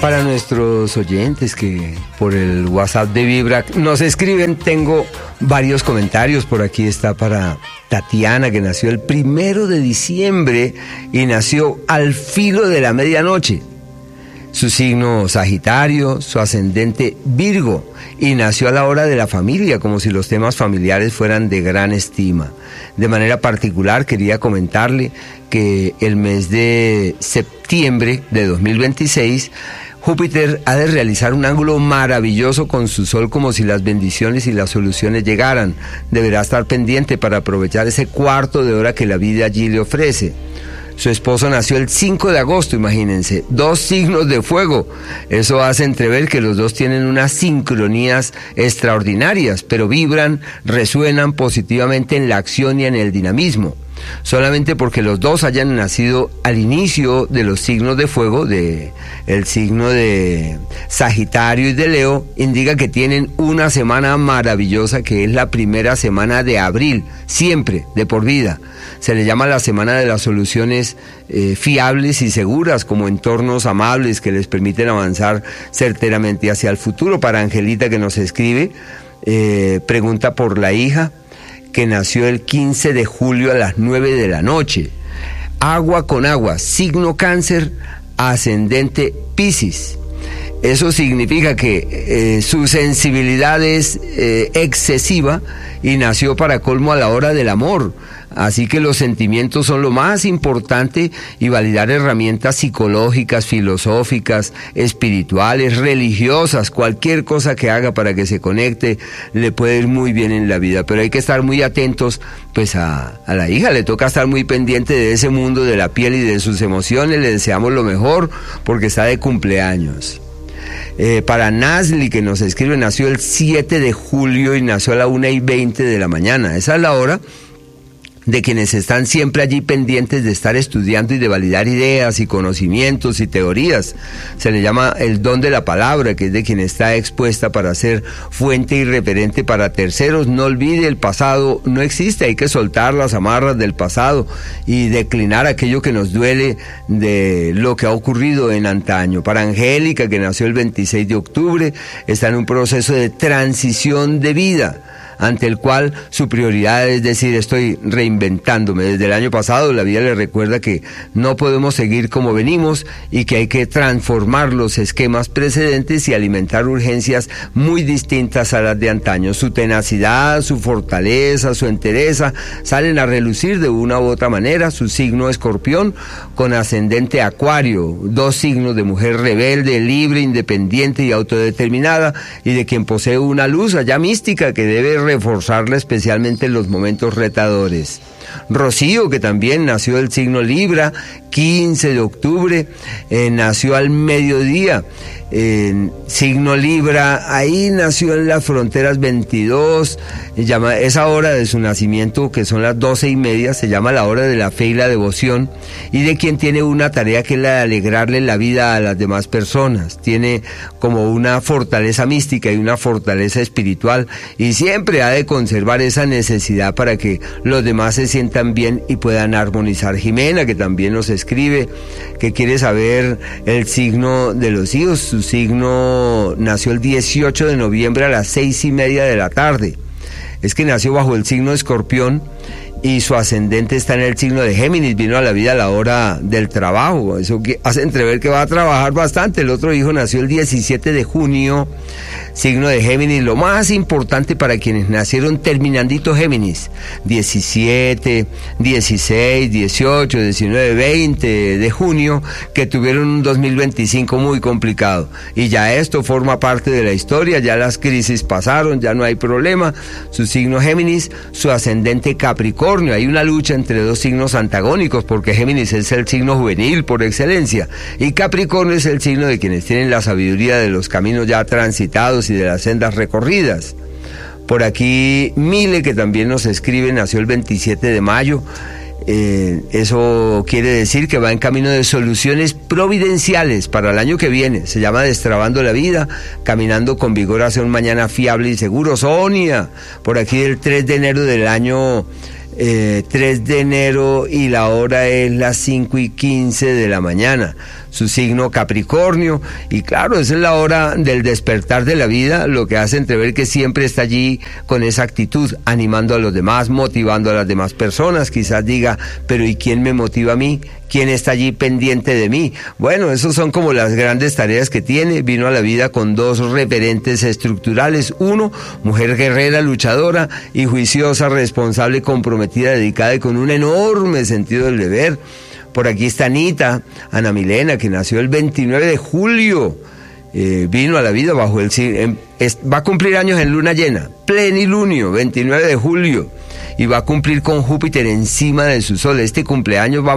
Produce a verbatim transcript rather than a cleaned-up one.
Para nuestros oyentes que por el WhatsApp de Vibra nos escriben, tengo varios comentarios. Por aquí está para Tatiana, que nació el primero de diciembre y nació al filo de la medianoche. Su signo Sagitario, su ascendente Virgo, y nació a la hora de la familia, como si los temas familiares fueran de gran estima. De manera particular quería comentarle que el mes de septiembre de dos mil veintiséis, Júpiter ha de realizar un ángulo maravilloso con su Sol, como si las bendiciones y las soluciones llegaran. Deberá estar pendiente para aprovechar ese cuarto de hora que la vida allí le ofrece. Su esposo nació el cinco de agosto, imagínense, dos signos de fuego. Eso hace entrever que los dos tienen unas sincronías extraordinarias, pero vibran, resuenan positivamente en la acción y en el dinamismo. Solamente porque los dos hayan nacido al inicio de los signos de fuego, de el signo de Sagitario y de Leo, indica que tienen una semana maravillosa, que es la primera semana de abril, siempre, de por vida. Se le llama la semana de las soluciones eh, fiables y seguras, como entornos amables que les permiten avanzar certeramente hacia el futuro. Para Angelita, que nos escribe, eh, pregunta por la hija, que nació el quince de julio a las nueve de la noche. Agua con agua, signo Cáncer, ascendente Piscis. Eso significa que eh, su sensibilidad es eh, excesiva y nació para colmo a la hora del amor. Así que los sentimientos son lo más importante, y validar herramientas psicológicas, filosóficas, espirituales, religiosas, cualquier cosa que haga para que se conecte, le puede ir muy bien en la vida. Pero hay que estar muy atentos, pues a, a la hija le toca estar muy pendiente de ese mundo de la piel y de sus emociones. Le deseamos lo mejor porque está de cumpleaños. Eh, para Nasli, que nos escribe, nació el siete de julio y nació a la una y veinte de la mañana. Esa es la hora de quienes están siempre allí pendientes de estar estudiando y de validar ideas y conocimientos y teorías. Se le llama el don de la palabra, que es de quien está expuesta para ser fuente y referente para terceros. No olvide, el pasado no existe, hay que soltar las amarras del pasado y declinar aquello que nos duele de lo que ha ocurrido en antaño. Para Angélica, que nació el veintiséis de octubre, está en un proceso de transición de vida, ante el cual su prioridad es decir, estoy reinventándome. Desde el año pasado la vida le recuerda que no podemos seguir como venimos y que hay que transformar los esquemas precedentes y alimentar urgencias muy distintas a las de antaño. Su tenacidad, su fortaleza, su entereza salen a relucir de una u otra manera. Su signo Escorpión, con ascendente Acuario, dos signos de mujer rebelde, libre, independiente y autodeterminada, y de quien posee una luz allá mística que debe reforzarla especialmente en los momentos retadores. Rocío, que también nació del signo Libra, quince de octubre, eh, nació al mediodía, eh, signo Libra, ahí nació en las fronteras veintidós, llama, esa hora de su nacimiento, que son las doce y media, se llama la hora de la fe y la devoción, y de quien tiene una tarea que es la de alegrarle la vida a las demás personas. Tiene como una fortaleza mística y una fortaleza espiritual, y siempre ha de conservar esa necesidad para que los demás se sientan bien y puedan armonizar. Jimena, que también nos escribe, que quiere saber el signo de los hijos. Su signo nació el dieciocho de noviembre a las seis y media de la tarde. Es que nació bajo el signo de Escorpión y su ascendente está en el signo de Géminis. Vino a la vida a la hora del trabajo. Eso que hace entrever que va a trabajar bastante. El otro hijo nació el diecisiete de junio, signo de Géminis. Lo más importante para quienes nacieron terminandito Géminis, diecisiete, dieciséis, dieciocho, diecinueve, veinte de junio, que tuvieron un dos mil veinticinco muy complicado. Y ya esto forma parte de la historia, ya las crisis pasaron, ya no hay problema. Su signo Géminis, su ascendente Capricornio. Hay una lucha entre dos signos antagónicos, porque Géminis es el signo juvenil por excelencia y Capricornio es el signo de quienes tienen la sabiduría de los caminos ya transitados y de las sendas recorridas. Por aquí Mile, que también nos escribe, nació el veintisiete de mayo. Eh, eso quiere decir que va en camino de soluciones providenciales para el año que viene. Se llama Destrabando la Vida, caminando con vigor hacia un mañana fiable y seguro. Sonia, por aquí del tres de enero del año eh, tres de enero, y la hora es las cinco y quince de la mañana. su signo Capricornio, y claro, esa es la hora del despertar de la vida, lo que hace entrever que siempre está allí con esa actitud, animando a los demás, motivando a las demás personas. Quizás diga, pero ¿y quién me motiva a mí? ¿Quién está allí pendiente de mí? Bueno, esos son como las grandes tareas que tiene. Vino a la vida con dos referentes estructurales. Uno, mujer guerrera, luchadora y juiciosa, responsable, comprometida, dedicada y con un enorme sentido del deber. Por aquí está Anita, Ana Milena, que nació el veintinueve de julio. Eh, vino a la vida bajo el... En, es, va a cumplir años en luna llena, plenilunio, veintinueve de julio. Y va a cumplir con Júpiter encima de su sol. Este cumpleaños va